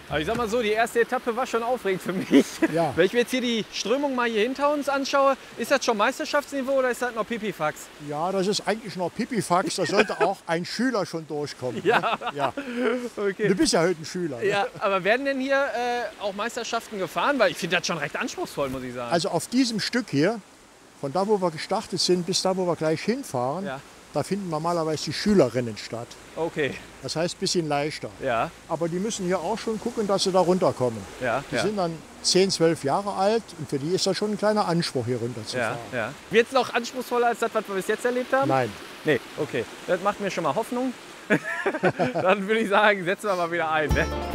Aber ich sag mal so, die erste Etappe war schon aufregend für mich. Ja. Wenn ich mir jetzt hier die Strömung mal hier hinter uns anschaue, ist das schon Meisterschaftsniveau oder ist das noch Pipifax? Ja, das ist eigentlich noch Pipifax. Da sollte auch ein Schüler schon durchkommen. Ja. Ne? Ja. Okay. Du bist ja heute ein Schüler. Ne? Ja, aber werden denn hier auch Meisterschaften gefahren? Weil ich finde das schon recht anspruchsvoll, muss ich sagen. Also auf diesem Stück hier, von da, wo wir gestartet sind, bis da, wo wir gleich hinfahren, Ja. da finden normalerweise die Schülerinnen statt. Okay. Das heißt, ein bisschen leichter. Ja, Aber die müssen hier auch schon gucken, dass sie da runterkommen. ja, Die ja. sind dann 10, 12 Jahre alt und für die ist das schon ein kleiner Anspruch, hier runter zu Ja, fahren. ja. Wird es noch anspruchsvoller als das, was wir bis jetzt erlebt haben? Nein. Nee, okay. Das macht mir schon mal Hoffnung. Dann würde ich sagen, setzen wir mal wieder ein. Ne?